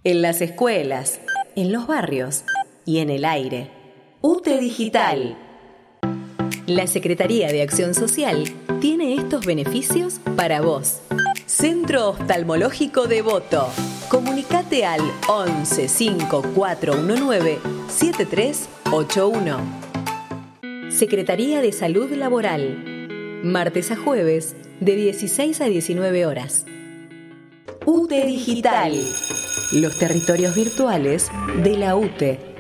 En las escuelas, en los barrios y en el aire. UTE Digital. La Secretaría de Acción Social tiene estos beneficios para vos. Centro Oftalmológico Devoto. Comunicate al 11 5419 7381. Secretaría de Salud Laboral. Martes a jueves de 16 a 19 horas. UTE Digital. Los territorios virtuales de la UTE.